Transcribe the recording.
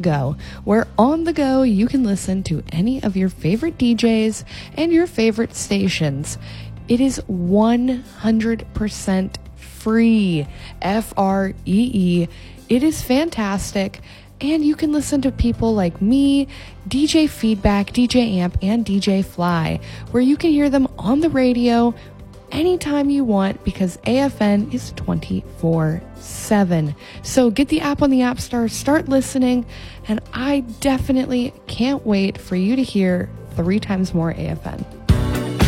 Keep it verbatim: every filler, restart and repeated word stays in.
Go, where on the go you can listen to any of your favorite D Js and your favorite stations. It is one hundred percent free, F R E E. It is fantastic, and you can listen to people like me, D J Feedback, D J Amp, and D J Fly, where you can hear them on the radio anytime you want, because A F N is twenty-four seven. So get the app on the App Store, start listening, and I definitely can't wait for you to hear three times more A F N.